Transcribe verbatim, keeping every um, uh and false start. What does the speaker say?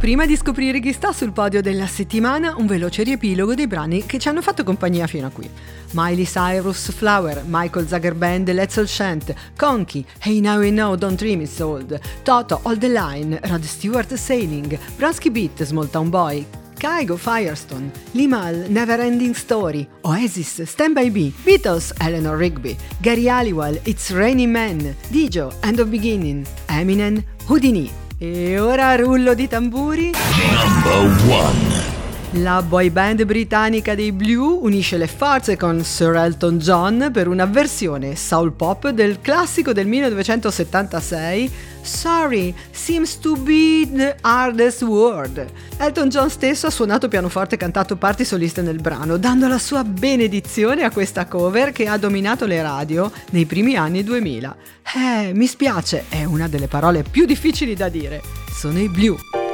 prima di scoprire chi sta sul podio della settimana, un veloce riepilogo dei brani che ci hanno fatto compagnia fino a qui. Miley Cyrus, Flower, Michael Zager Band, Let's All Chant, Conky, Hey Now We Know, Don't Dream It's Old, Toto, All The Line, Rod Stewart, Sailing, Bronski Beat, Small Town Boy, Kygo, Firestone, Limahl, Never Ending Story, Oasis, Stand By Me, Beatles, Eleanor Rigby, Gary Halliwell, It's Raining Men, Dijo, End of Beginning, Eminem, Houdini. E ora rullo di tamburi. Number one. La boy band britannica dei Blue unisce le forze con Sir Elton John per una versione soul pop del classico del millenovecentosettantasei Sorry, Seems to Be the Hardest Word. Elton John stesso ha suonato pianoforte e cantato parti soliste nel brano, dando la sua benedizione a questa cover che ha dominato le radio nei primi anni duemila. Eh, mi spiace, è una delle parole più difficili da dire. Sono i Blue.